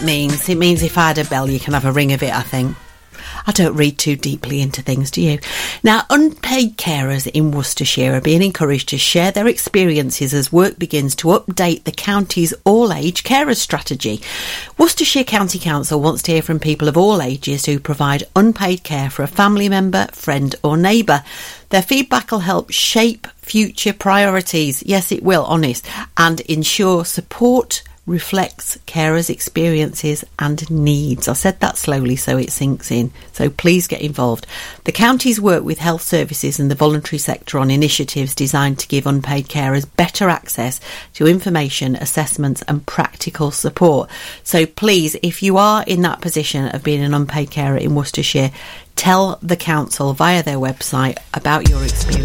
means. It means if I had a bell, you can have a ring of it, I think. I don't read too deeply into things, do you? Now, unpaid carers in Worcestershire are being encouraged to share their experiences as work begins to update the county's all-age carers strategy. Worcestershire County Council wants to hear from people of all ages who provide unpaid care for a family member, friend or neighbour. Their feedback will help shape future priorities. Yes, it will, honest. And ensure support reflects carers' experiences and needs. I said that slowly so it sinks in. So please get involved. The counties work with health services and the voluntary sector on initiatives designed to give unpaid carers better access to information, assessments and practical support. So please, if you are in that position of being an unpaid carer in Worcestershire, tell the council via their website about your experience.